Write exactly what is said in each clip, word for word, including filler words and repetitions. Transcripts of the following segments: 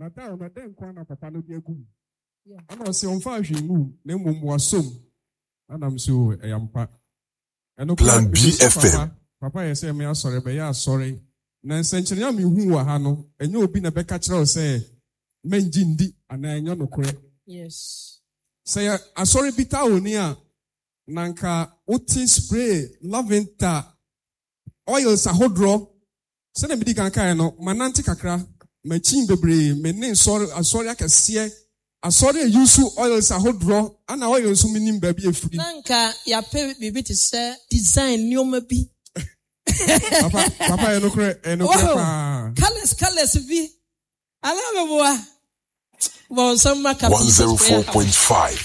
na da na den kwa na papa no bi agum ana o se on fa hwemu na mmom wasom ana mso eyampa eno Plan B F M papa ye se me asore be ya asore na nsenkyere ya me hu wa ha no enye obi na be ka kire o se menji ndi ana enyo nokore. Yes. Say asore bita oni a nanka uti spray lavender oil sahodro se na medi kanka no mananti kakra machin bebre menne nsore asore akese asore yusu oil sahodro ana oil nso minim ba bi efudi nanka ya pe bibi ti se design nyoma bi papa papa eno kre eno kre pa colors colors bi ala me boa bon sama ka one oh four point five.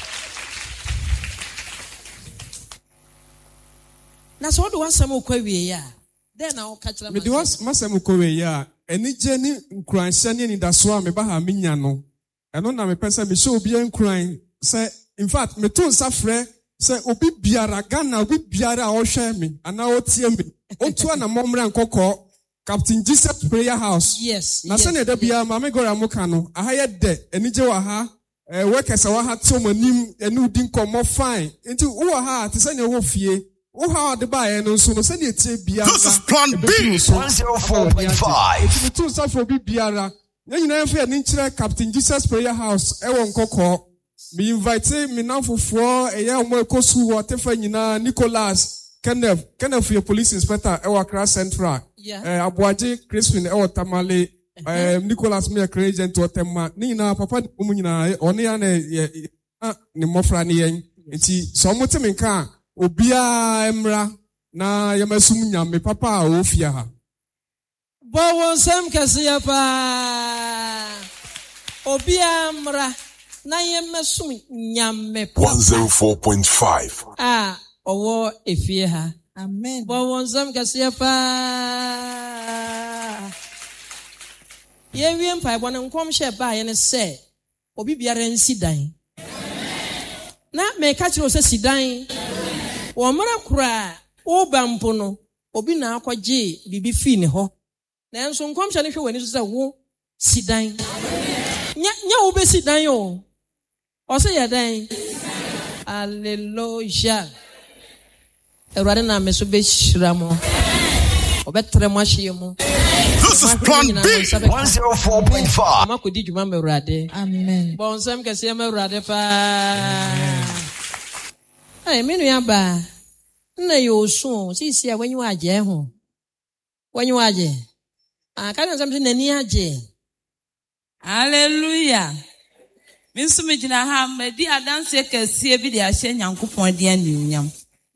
Na so do wasam kwa wie ya then na o ka kira me do wasam kwa wie ya eni je ni nkranhye ni nidaso a me ba ha menya no eno na me pese me show obi enkran say in fact me to nsafre say obi biara Ghana obi biara a o hwe me ana o tie me o to na momra nkokọ Captain Jesus Prayer House. Yes. Na se ne da bia ma me gora muka no aha ye de enije wa ha eh workers wa ha to manim enu di nkomo fine enti wo ha te se ne wo fie wo ha de ba ye no so no se ne tie bia. This is Plan B one oh four point five. Enti to sa for bi biara nya nyina fe ni kire Captain Jesus Prayer House e wo nkokọ me invite me na fofo e ya omo ekosu wo tefa nyina Nicholas Kenneth Kenneth your police inspector e wa Accra Central. Yeah. Eh Abuaje Crispin e o Tamale eh Nicholas me agent o Tema ni na papa mu nyina one ya na ne mofra ne yen enti so mo te menka obia emra na yamasum nyame papa a ofia ha bo won sam kase ya pa obia emra na yamasum nyame papa one oh four point five. Ah owo efie ha. Amen. Bo won sam kase ya pa ye wie mpa bo ne nkom hye ba ye ne se obi biara nsi dan na me ka kire o se sidan wo mara kura o bampo no obi na akwaje bibi fi ne ho na enso nkom hye ne hwe wani so se wo sidan nya nya wo be sidan yo o se ye dan hallelujah erade na me so be shira mo obetre mo ahye mo. This is Plan B one oh four point five. Makodi djuma me urade. Amen. Bon sam kase me urade pa. Ai me nua ba. Na yo so sisi a wanyu aje ho. Wanyu aje. Ah ka na sam se nani aje. Hallelujah. Minsu me gina ha me di adanse kase bi de ahye Nyankopon de aniunyam.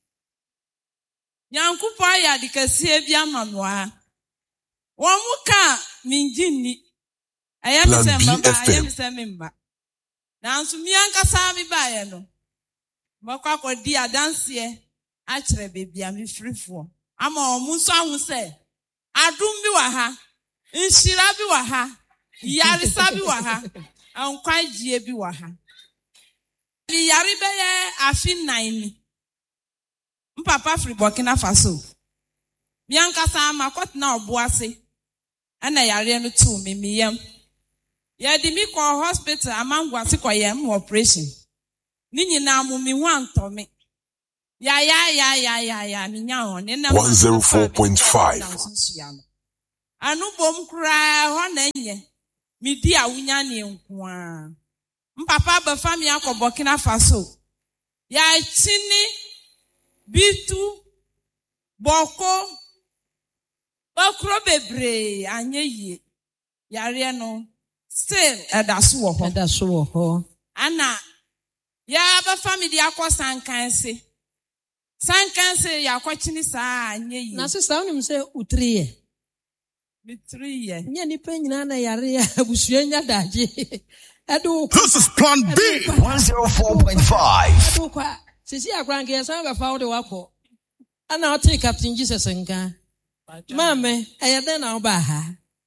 Nyankopon ya de kase bi amanoa. Wamuka minjini ayami se mama ayami se mimba nanso mi ankasa mi bae no makwa kodi adanse a kire bebia mi frifo ama omu so ahu se adum bi wa ha nshira bi wa ha yarisa bi wa ha ankwajie bi wa ha mi yari beye afi nine mi mpapa free Burkina Faso mi ankasa makot na oboase ana yare no tu me miyam ya di mi ko hospital amangwa se koyem operation ni nyina mu mi hu antome ya ya ya ya ya ya mi nya ho ne na one oh four point five. anu bom kra ho na nye mi di awunya ne nko a mpapa ba fami akọ Burkina Faso ya chini bitu boko okro bebre anye yie yare no still edaso wo ho Edaso wo ho ana ya ba family akọ sankanse sankanse ya akọchini saa anye yie na sisa onim se utriye mitriye nya ni pe nyina na yare ya abusua nya daje edo This is Plan B one oh four point five. edo kwa sisi akranke ya san ba fa wo de wako ana o take Captain Jesus nka Mame, ayade na oba ha.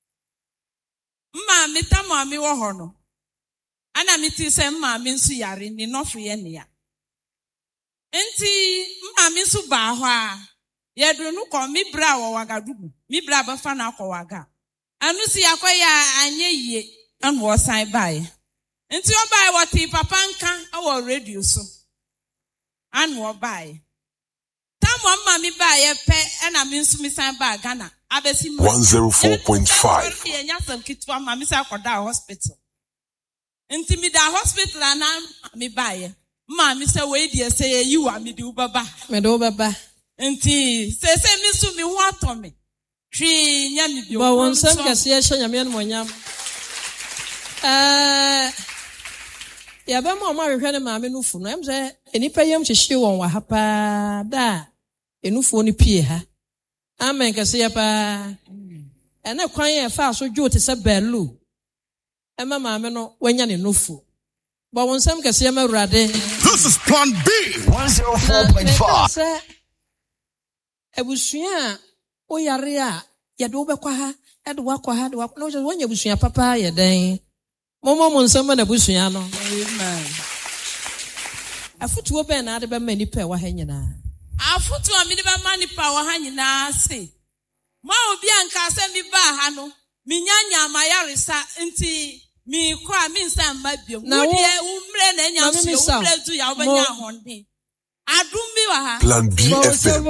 Mma meta mami wo ho no. Ana miti se mma mi nsu yare ni nofo ye ne ya. Enti mma mi nsu ba ho a. Ye do nu ko mi bra wo wagadugu. Mi bra ba fa na ko waga. Anu si yakoya anye yie. and was I by. Into your buy what the papanka our radio so. And what by. Time one mammy buy a pet and I mean to miss by Ghana. one oh four point five. Hospital. Intimida hospital and I'm me buy. Ma, Mister Wade, say you are me do baba. Me do baba. Inti say say me so me what on me. Tree nyami bi. But one some kase ya hye nyame no nyam. Eh ya ba mo ma hwehwe ne ma me no fu no em say enipa yam hyehye won wa ha pa da enufu ni pie ha. Amen kase ya pa. Ene kwan ye fa so dwo te se belu. E ma ma me no wanya ne nufu. But one some kase ya ma urade. This is Plan B one oh four point five. Ebusua o yare a ye do be kwa ha e do wa kwa ha do wa no je wonya busua papa ye den momo mo nsem na busua no Amen. Afutuo be na ade be mani pa wa ha nyina Afutuo mi de be mani pa wa ha nyina se ma obi anka se mi ba ha no mi nyanya amayaresa nti mi kwa mi nsa mba biom wo de umre na nya so umre du ya obanya honde adumi wa ha Plan B F M.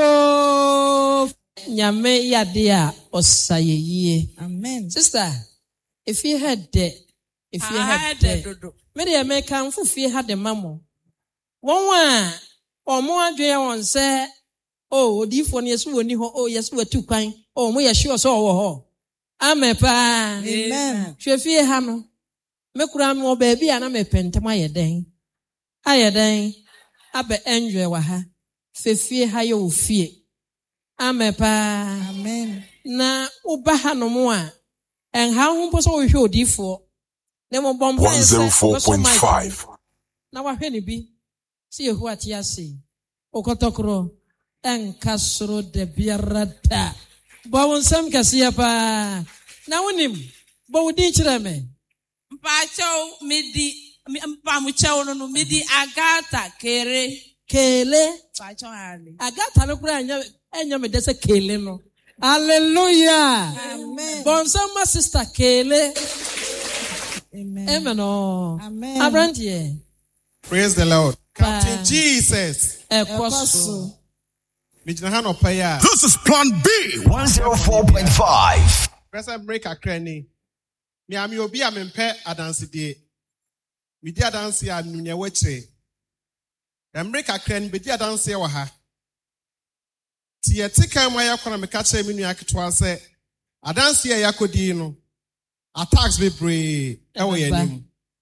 Nyame yade a osayeye. Amen. Sister, if you had de, if you had de, me dey make am fu fie had de mamo. Won wa omo adwe won say, oh, odifo ne yesu woni ho, oh, yesu watu kwan. Oh, mo ye sure so wo ho. Amen pa. Amen. Hwe fie ha no. Me kura me oba bia na me pentem ayeden. Ayeden. Abe enjoy wa ha. Fefie ha yo fie. Amen pa. Amen. Na uba ha no mo a. En ha hu po so wo hwe odifo. Ne mo bomba one oh four point five. Na wa hwe ni bi. Si yehu ati ase. Okotokro en kasro de biarata. Ba won sam kase ya pa. Na wonim. Ba wodi kire me. Mpa cho midi mpa mu cho no no midi Agata kere Kele. pa cho ali. Agata no kura anya anya me dese kele no. Hallelujah. Amen. Bonsa my sister Kele. Amen. Amen. Oh. Amen. Abrantie. Praise the Lord. Captain Jesus. Ekoso. Mijnahano paya. This is Plan B one oh four point five. Present break a cranny. Mi ami obi a mempe adansi die. Mi di adansi a mi nyeweche. Dem break a cranny be di adansi e wa ha. Ti etika mo ya kwana me ka che mi nua ketwa se adansi e yakodi no. Attacks be brave. E wo ye nim.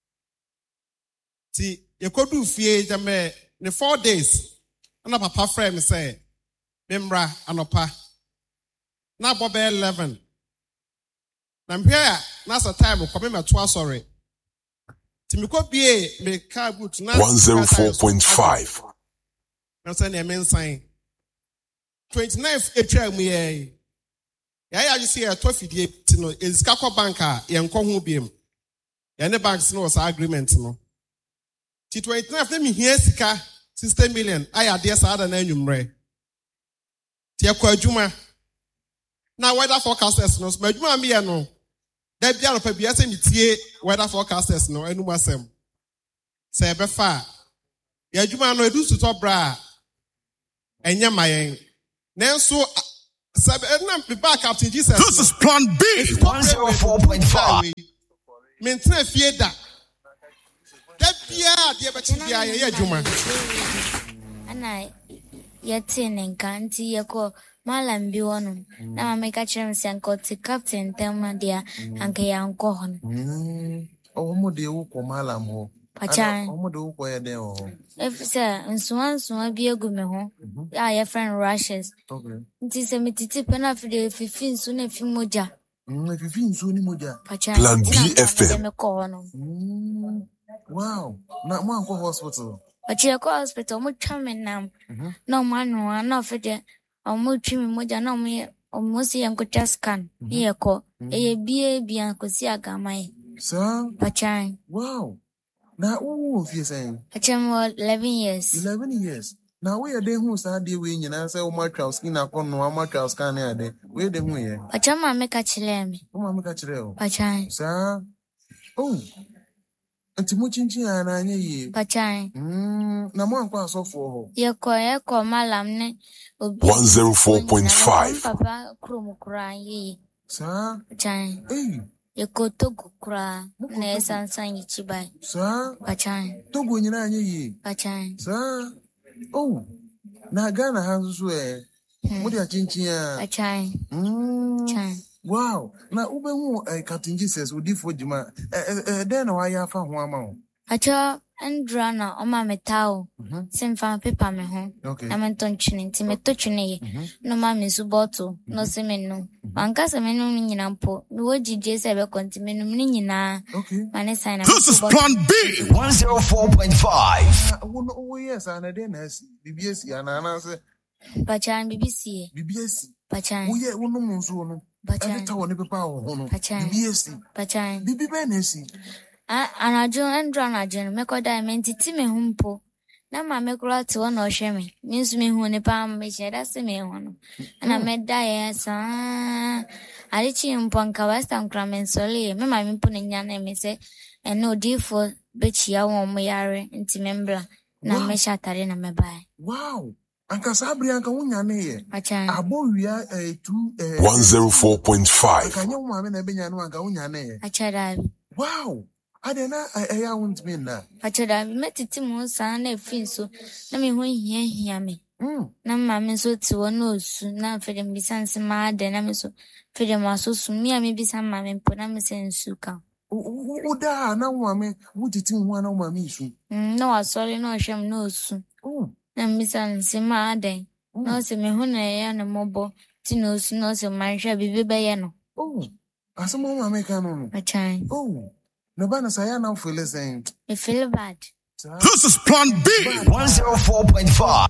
Ti yekodu fie jame ne four days. Ana papa frame say memra anopa. Na bobe eleven. Na mpia na sa time ko me meto sorry. Ti me ko bie me car boot na one oh four point five. Na say na men sign. twenty-ninth April mu ye. Ya ya you see a tofidie ti no ezika kwa banka ye nko ho biem. Ya ne banks no was agreement no. Ti twenty-ninth na me hia sika sixty million aya de sa ada na anwumre. Ti akwa adwuma. Na weather forecasters no ma adwuma me ye no. Da bia no pa bia se nitie weather forecasters no enu masem. Se be fa. Ya adwuma no edu suto bra. Enye mayen. Nenso sabe na be back Captain Jesus. This is Plan B one oh four point five. Mentre fie da. Da bia de be chi bia ye adwuma. Ana yete nenkanti yeko malam bi wono na mama ka kire me anko ti captain tema dia anka ya anko hono mm o mo de wo ko malam ho pacha o mo de wo ko ye den ho if say nsuan nsuan bi egu me ho ya your friend rushes okay nti se mititi pena fide fifin su na fi moja mm fifin su ni moja pacha Plan B F M. me ko hono mm wow na mo anko hospital pacha ko hospital mo twa me nam no manu na fide omo twimi moja na omo omo si yanko scan yeko eye bie bia ko si agamai sir pacha wow na wo fi say pacha mo eleven years eleven years na we dey hu sa dey we nyina say o ma twa skin akon no ma twa scan na dey we dey hu ye pacha ma me ka chile me o ma me ka chire o pacha sir Oh. Nti mo chinchin ana anye yi. Pachai. Mm, na mo anko asofo ho. Yeko yeko malam ne obi. one oh four point five. Papa krum kura yi. Sa? Pachai. Eh. Yeko togo kura na sansan yichibai. Sa? Pachai. Togo nyina anye yi. Pachai. Sa? Oh. Na Ghana hanzo eh. Mo dia chinchin a. Pachai. Mm. Pachai. Wow. Na ube hu eh, Captain Jesus udi fo jima. Eh eh den na wa ya fa ho ama ho. Acho Andra na oma metao. Mhm. Simfa pepa me ho. Okay. Na menton chini nti meto chini ye. No ma me su bottle no se me no. Anka se me no nyina mpo. Me wo gije se be konti me no ni nyina. Okay. Mane sign na. This is Plan B one oh four point five. Wo no wo yes ana den na si. B B S ana na se. Pachan B B C. B B S. Pachan. Wo ye wo no mo nso no. Pachan. Every time woni pepa ho no. Pachan. B B S. Pachan. B B be na si. Anajo Andra na jen me ko dai me ntiti me humpo. Na ma me kura ti wona ohwe me. Me nsu me hu ne pa me sheda se me hu no. Na me dai esa. Ali chi mponka western kramen soli me ma me pu ne nya na me se eno difo be chia won mo yare nti me mbla na me shatare na me bai. Wow. Anka sabri anka wunya ne ye. Acha. Abo wia eh two eh one oh four point five. Anka nya wo ma me na be nya no anka wunya ne ye. Acha dai. Wow. Adena eya wunt me na. Acha dai me titi mu san na fin so na me hu hia hia me. Mm. Na ma me so ti wona osu na fede me bisanse ma de na me so fede ma so su mi a me bisan ma me mpo na me se nsu ka. O da na wo me wo titi hu na wo ma me isu. Mm na wa sorry na ohwem na osu. Oh. Na me bisanse ma de. Na se me hu na ya na mobo ti na osu na se ma hwa bibi be ye no. Oh. Asemo wo ma me ka no no. Acha. Oh. No ba na saya na feel saying. I feel bad. This is Plan B one oh four point five.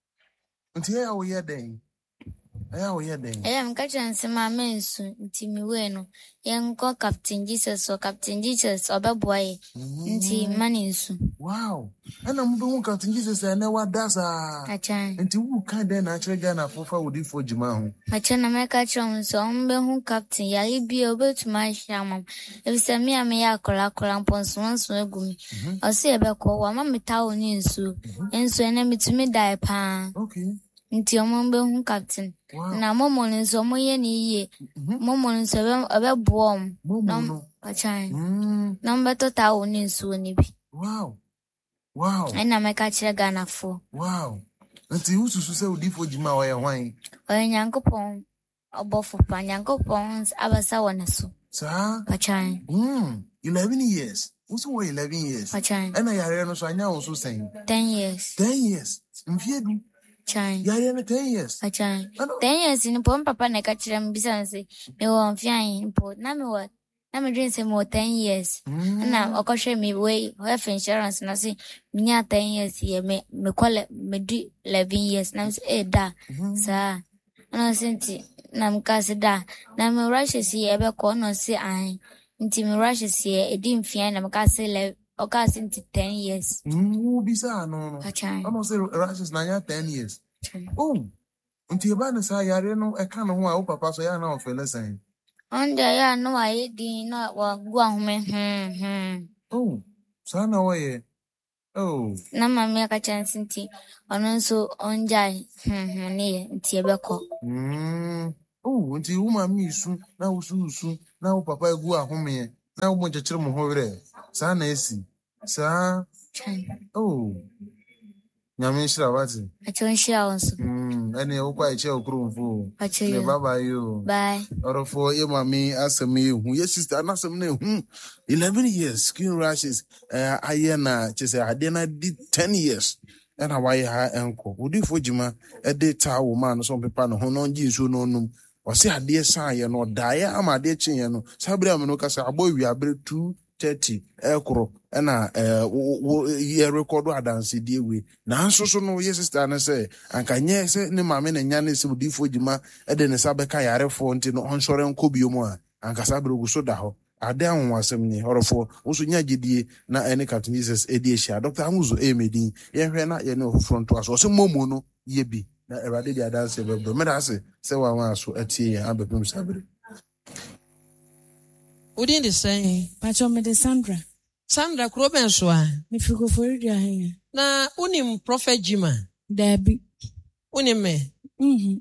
Nti ya wo ye den. Aya wo ye den. Aya mka chanse ma mensu nti miwe no. Yenko Captain Jesus or Captain Jesus obeboye. Nti mani nsu. Wow. Ana mbe hu Captain Jesus na wa dasa. Acha. Nti wu kan den na kire Ghana fofa wodi fo jima ho. Acha na meka chom so mbe hu Captain ya libi obetuma hwamam. Ebisa mi ame ya kola kola mponso nso egumi. Osi ebeko wa ma metawo ni nsu. Nsu ene mitumi dai pa. Okay. Nti omo mbe hu Captain. Wow. Na momo nso mo ye ni ye. Momo nso obeboom. Momo. Acha. Mm. Number to ta oni nsu ni bi. Wow. Wow. Ena meka kire Ghana fo. Wow. Nti ususu se odi fo jima wa ye hwan. Oye nyankopon obofo pa nyankopon abasa wona so. Sa? Pachan. Mm. eleven years. Usu wo eleven years. Pachan. Ena yare no so anya wo so sen. ten years. ten years. Mfiedu. Chan. Yare no ten years. Pachan. ten years ni pon papa na ka kire mbisa nse. Me wo mfian po na me wo na me dream say mo ten years. Na okoshe me we health insurance na say minya ten years ye me me kwale me do eleven years na say eh da. Sa. Na senti na mkase da na me rush si ebe ko no say an nti me rush si e di mfian na mkase le okase nti ten years. Mm, bisa no no. Pachan. Amo say rashes na ya ten years. Oh. Nti eba na sa yare no e ka no ho a wo papa so ya na ofele sen. Onda ya no aye di na wa gwa home hmm hmm. Oh. Sa na wo ye. Oh. Na mama ka chance nti ono nso onjai hmm hmm ne nti ebe ko. Mm. Oh, nti wo ma mi su na wo su su na wo papa egu ahome na wo mo jechire mo ho were. Sa na esi. Sa. Oh. Nyame shira wati. Achon shira onso. Mm, ene wo kwa eche okromfo. Ache Ne yo. baba yo. Bye. Orofo ye mami asemi hu. Yes sister anasem na hu. eleven years skin rashes eh aye na chese ade na di ten years. Ena why ha enko. Odi fojima e de ta wo ma no so pepa no ho no ngi nsu no num. Ose ade san ye no dae ama ade chen ye no. Sabre am no kasa abo wi abre two thirty ekro ena eh ye record adanse die we na nso so no ye sister na say anka nye se ne mame na nya na se odi fojima e de ne sabeka yarefo nti no onsore nko biomu a anka sabre guso da ho ade anwo asem ni horofo uso nya gidie na ene Captain Jesus edi ehia Doctor Amuzo Emedin ye hwe na ye ne ofronto aso se momo no ye bi na erade di adanse bebro me da se se wa wa aso atie ye abepem sabre Within the same. Pacho me de Sandra. Sandra Krobenswa. Me figo for you. Na unim Prophet Jima. Debbie. Unim me. Mm-hmm.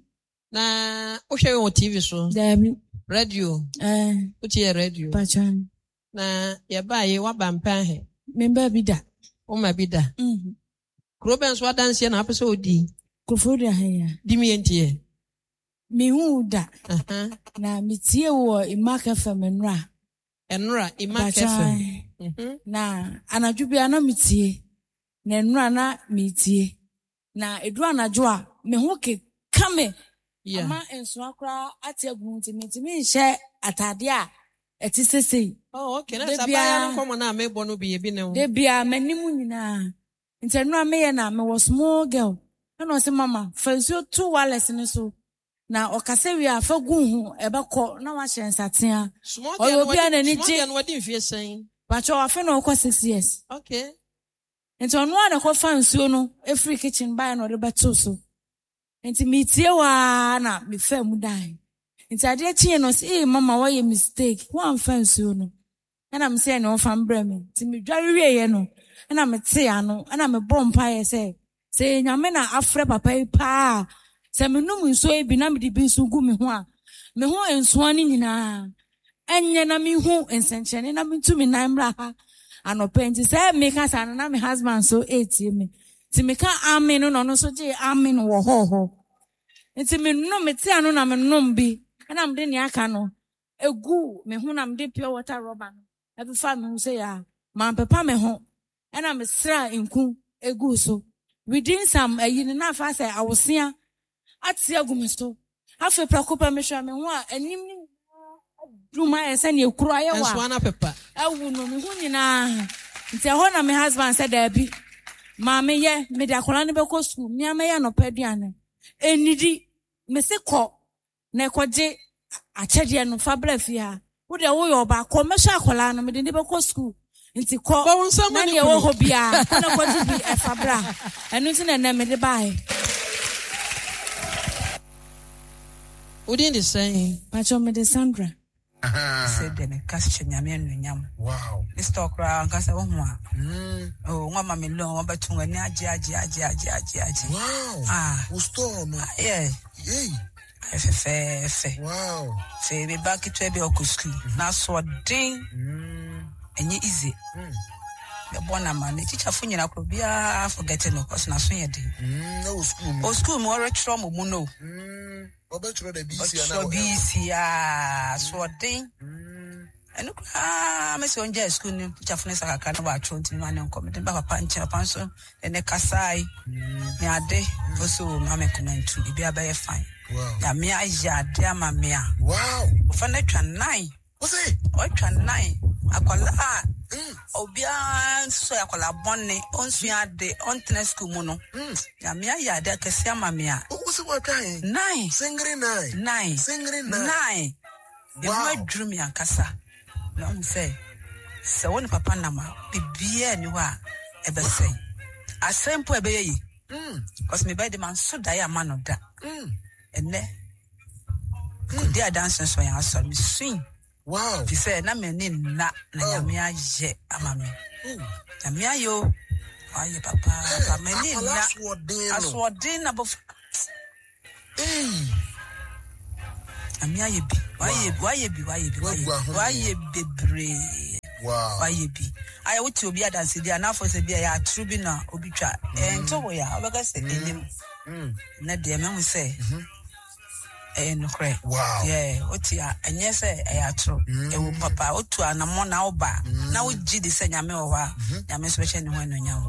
Na ushe on T V so. Debbie. Radio. Eh. Uti ya radio. Pacho. Na yaba ye wabampa he. Me baby da. O ma bi da. Mhm. Krobenswa dance na apese odi. Koforia he. Di mi entie. Me hu da. Aha. Na mitie wo Imaka Femenra. Enra Imaka Fem. Mhm. Na anadwubia na mitie. Na enra na mitie. Na edu anadwo a me ho ke kame. Yeah. Ama enso akra ate agu ntimi ntimi nhye atade a eti sesei. Oh, okay. Na sabaya no komo na mebo no bi ebi ne ho. De bia manimu nyina. Ntenura me ye na me was small girl. Na o se mama, fansuo two wallets ne so. Na okase wi afa gu hu ebekọ na wa hye nsatea. Small girl no wadi mfie sen. Pacho afa na okọ six years. Okay. Nti onu a na kọ fansuo no every kitchen buy no de beto so. Nti mitie wa na me fa mu dai. Nti ade tie no say mama why a mistake. One fansuo no. Na me say no fa mbra me. Nti me dware wie ye no. Na me te ano, na me bompa ye say. Say nyame na afre papa yi pa. Say me num nso e bi na me di bi nso gu me ho a. Me ho enso ani nyina. Enye na me hu ensenchene na me tu me nan bra ha. Anope nti say me ka sa na me husband so eight me. Ti me ka amen no no so je amen wo ho ho. Nti me num me te ano na me num bi. Na me de ne aka no. Egu me hu na me de pure water rubber no. E be fa me say ya. Man papa me ho. And I'm a stra in kun a goose. Within some a yin enough, I say, I was seeing at Siagumisto. After Procopa Meshaman, and you do my send you cry a one pepper. I will know me who you know. It's a honor, my husband said, Debbie. Mamma, ye, made a colonical school, near me and opedian. And needy, Mister Cock, Necoje, a chedian of Fablefia. Would a way about commercial colana made in the school. Inti ko na ye wo ho bia na ko bi e fabra enu ti na na me de bai Within the same. Pacho me de Sandra said the cash nyame nyam. Wow. This talk ra nkasa wo ho a oh nwa ma me lo wo betu ani age age age age age age. Wow. Ah, we store no. Yeah. Hey. Fe fe fe. Wow. Fe be back to e be okusku na so den enye easy. Mm. The bona man, the teacher for nyina kro bia forgetting no cause na so ye dey. Mm, no school. O school mo retro mo mu no. Mm. Obetro the B C na. So B C ah so den. Mm. Eno ah me se onja school ni teacher for nsa kaka na ba atro ntini ma ne nkom de ba papa nche papa so ene kasai. Me ade so ma me comment bi bia ba ye fine. Wow. Ya me aja de ama me a. Wow. O fa na twa nine. What's it? O twa nine. Akola obia so akola bonne onsua de ontene school mu no ya me ya de kese ama me a what's what time nine singri nine nine singri nine nine wow e dream ya kasa na um say se woni papa na ma bibia ni wa e be say asempo e be yi mm cause me by the man so die am no da mm enne mm dia dance so ya so me swing. Wow. He said, na me ni na na nyame aye amame. Nyame ayo. Aye papa, papa me ni na. Aswodin na bof. Eh. Nyame aye bi. Waye waye bi waye bi waye. Waye bebre. Wow. Waye bi. Aye wuti obi adanse dia na for se bia ya true bi na obi twa. Eh nto wo ya obega se enim. Mm. Na de me hu se. Mhm. Eh no kre. Wow. Yeah, otia enye se e atro. E wo papa otu anamo na oba. Na wo gi de se nyame wo ha. Nyame so che ne ho no nya.